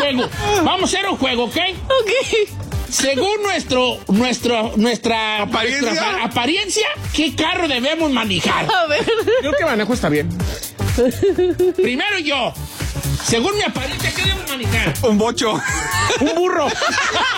juego. Vamos a hacer un juego, ¿ok? Ok. Según nuestra apariencia, ¿qué carro debemos manejar? A ver. Yo que manejo está bien. Primero yo. Según mi apariencia, ¿qué debemos manejar? Un bocho. Un burro.